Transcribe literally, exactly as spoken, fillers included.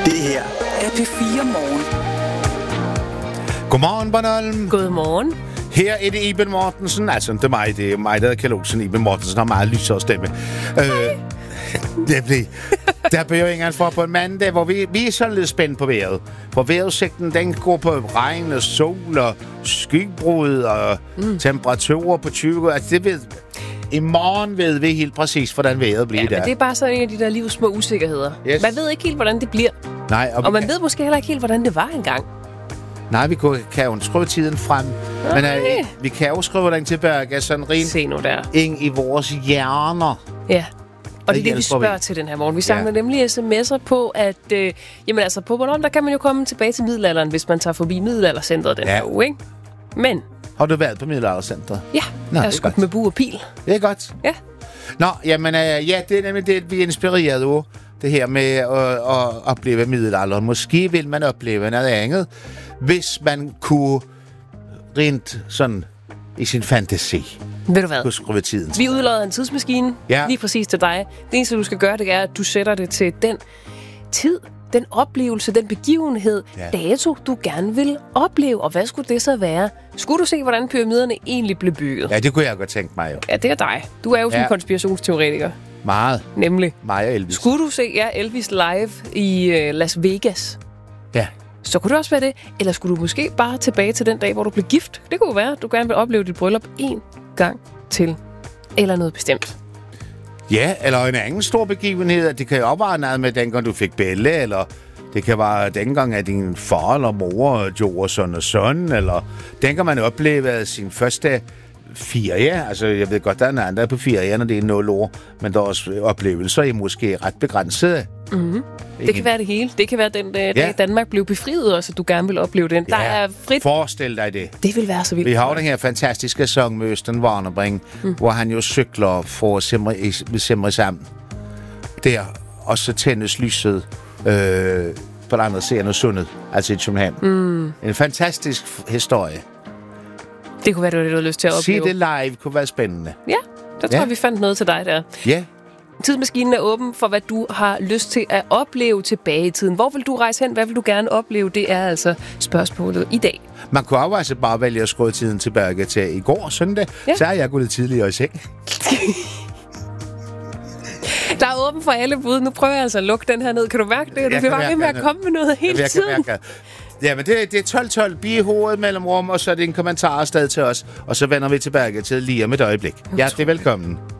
Det her er P fire Morgen. Godmorgen, Bornholm. Godmorgen. Her er det Iben Mortensen. Altså, det er mig, det er mig, der er Kjeld Olsen. Iben Mortensen har meget lysere stemme. Øh, det bliver... Der bliver jo ingen for på en mandag, hvor vi, vi er sådan lidt spændt på vejret. For vejrudsigten, den går på regn og sol og skyggebrud og mm. temperaturer på tyve. Altså, det ved... I morgen ved vi helt præcis, hvordan vejret bliver ja, der. men det er bare sådan en af de der livs små usikkerheder. Yes. Man ved ikke helt, hvordan det bliver. Nej, og, og man kan... ved måske heller ikke helt, hvordan det var engang. Nej, vi kan jo skrive tiden frem. Nej. Men uh, vi kan jo skrive den tilbage sådan rent Se nu der. ind i vores hjerner. Ja. Og det er det, vi spørger vi. til den her morgen. Vi samler ja. nemlig sms'er på, at øh, jamen altså på Bornholm, der kan man jo komme tilbage til middelalderen, hvis man tager forbi middelaldercentret den ja. her uge, ikke? Men... Har du været på middelaldercentret? Ja, Nå, jeg har skudt med bue og pil. Det er godt. Ja. Nå, jamen øh, ja, det er nemlig det, vi er inspireret af. Det her med at, at opleve middelalderen. Måske vil man opleve noget andet, hvis man kunne rent sådan i sin fantasi. Ved du hvad? Kunne skrue tiden. Vi udlodder en tidsmaskine ja. lige præcis til dig. Det eneste, du skal gøre, det er, at du sætter det til den tid, den oplevelse, den begivenhed, ja. dato, du gerne vil opleve. Og hvad skulle det så være? Skulle du se, hvordan pyramiderne egentlig blev bygget? Ja, det kunne jeg godt tænke mig jo. Ja, det er dig. Du er jo sådan en ja. konspirationsteoretiker. Meget. Nemlig. Mig og Elvis. Skulle du se ja, Elvis live i uh, Las Vegas? Ja. Så kunne det også være det. Eller skulle du måske bare tilbage til den dag, hvor du blev gift? Det kunne være, at du gerne vil opleve dit bryllup en gang til. Eller noget bestemt. Ja, eller en anden stor begivenhed. Det kan jo også være noget med dengang du fik bælle, eller det kan være dengang, at din far eller mor gjorde sådan og sådan, eller dengang man oplevede sin første ferie. Altså, jeg ved godt, der er en anden på ferie, når det er nul år, men der er også oplevelser, I måske ret begrænsede. Mm-hmm. Det kan være det hele. Det kan være den dag, ja. Danmark blev befriet også, at du gerne vil opleve den. Der ja. er frit. Forestil dig det. Det vil være så vildt. Vi har den her fantastiske sang med Østen Warnerbring, mm. hvor han jo cykler for at simre sammen. Der, og så tændes lyset øh, på den andre siden af sundet, altså i København. Mm. En fantastisk historie. Det kunne være, det var det, du havde lyst til at opleve. Se det live kunne være spændende. Ja, der tror jeg, ja. vi fandt noget til dig der. Ja. Tidsmaskinen er åben for, hvad du har lyst til at opleve tilbage i tiden. Hvor vil du rejse hen? Hvad vil du gerne opleve? Det er altså spørgsmålet i dag. Man kunne også altså bare vælge at skrue tiden tilbage til i går søndag. Ja. Så er jeg gået lidt tidligere i seng. Der er åben for alle bud. Nu prøver jeg altså at lukke den her ned. Kan du mærke det? Du vil bare ved med at komme med noget hele jeg tiden. Ja, men det, det er tolv tolv bi i hovedet mellem rum, og så er det en kommentar afsted til os. Og så vender vi tilbage til lige om et øjeblik. Ja, det er velkommen.